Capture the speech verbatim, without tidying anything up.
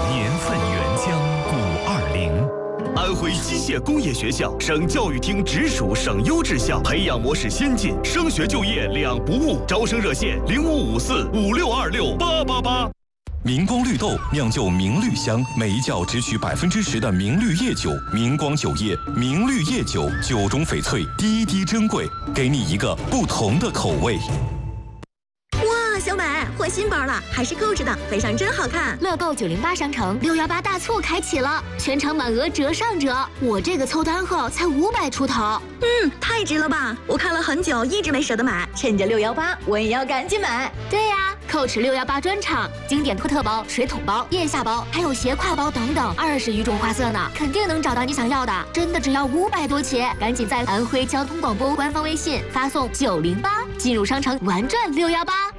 年份原浆五二零。安徽机械工业学校省教育厅直属省优质校，培养模式先进，升学就业两不误。招生热线零五五四五六二六八八八。明光绿豆酿就明绿香，每一窖只取百分之十的明绿叶酒。明光酒业明绿叶酒，酒中翡翠，滴滴珍贵，给你一个不同的口味。 小美换新包了，还是购置的，背上真好看。 乐购九零八商城六幺八大促开启了，全场满额折上折。我这个凑单后才五百出头， 嗯，太值了吧！我看了很久，一直没舍得买，趁着六幺八，我也要赶紧买。 对呀、啊，蔻驰六幺八专场，经典托特包、水桶包、腋下包，还有斜挎包等等，二十余种花色呢，肯定能找到你想要的。真的只要五百多起，赶紧在安徽交通广播官方微信发送九零八进入商城玩转六幺八。